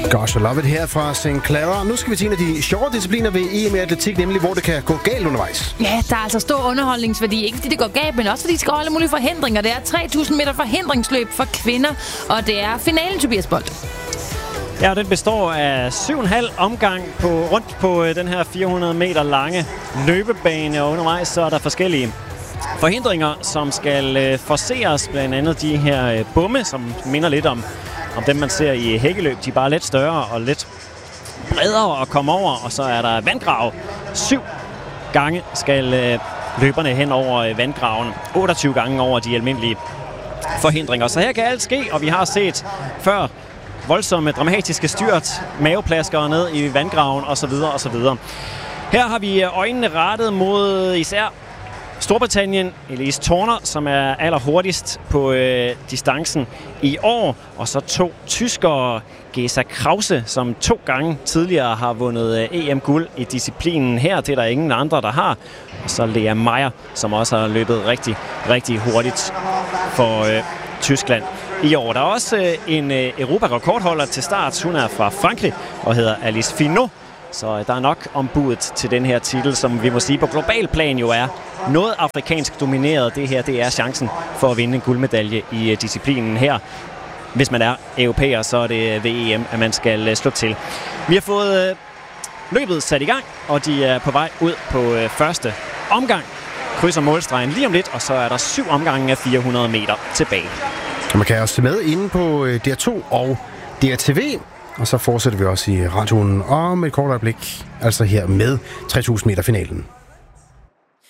Gosh, I love it her fra St. Clara. Nu skal vi til en af de sjove discipliner ved EM i atletik, nemlig hvor det kan gå galt undervejs. Ja, der er altså stor underholdningsværdi. Ikke fordi det går galt, men også fordi de skal holde mulige forhindringer. Det er 3.000 meter forhindringsløb for kvinder, og det er finalen, Tobias Bolt. Ja, den består af 7,5 omgang rundt på den her 400 meter lange løbebane, og undervejs så er der forskellige forhindringer, som skal forceres. Blandt andet de her bomme, som minder lidt om dem, man ser i hækkeløb. De er bare lidt større og lidt bredere at komme over, og så er der vandgrav. 7 gange skal løberne hen over vandgraven. 28 gange over de almindelige forhindringer. Så her kan alt ske, og vi har set før voldsomme, dramatiske styrt, maveplaskere ned i vandgraven osv. osv. Her har vi øjnene rettet mod især Storbritannien, Elise Turner, som er allerhurtigst på distancen i år. Og så 2 tyskere, Gesa Krause, som 2 gange tidligere har vundet EM-guld i disciplinen her. Det er der ingen andre, der har. Og så Lea Meyer, som også har løbet rigtig, rigtig hurtigt for Tyskland i år. Der er også en Europa-rekordholder til start. Hun er fra Frankrig og hedder Alice Finot. Så der er nok ombudet til den her titel, som vi må sige på global plan jo er noget afrikansk domineret. Det her, det er chancen for at vinde en guldmedalje i disciplinen her. Hvis man er europæer, så er det ved EM, at man skal slå til. Vi har fået løbet sat i gang, og de er på vej ud på første omgang. Krydser målstregen lige om lidt, og så er der 7 omgange af 400 meter tilbage. Man kan også se med inde på DR2 og DRTV. Og så fortsætter vi også i radioen om et kort øjeblik, altså her med 3.000 meter finalen.